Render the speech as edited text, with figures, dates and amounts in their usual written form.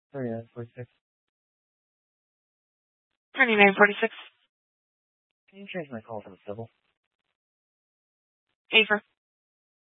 3946. 3946. Can you change my call to the civil? Ava.